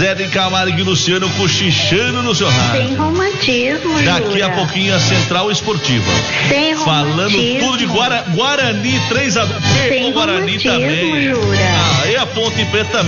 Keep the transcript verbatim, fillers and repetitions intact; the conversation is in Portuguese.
Zé de Camargo e Luciano cochichando no seu rádio. Sem romantismo, Daqui Jura. a pouquinho a Central Esportiva. Sem Falando romantismo. tudo de Guara, Guarani três a dois. Sem Guarani romantismo, também. Jura. Ah, e a Ponte Preta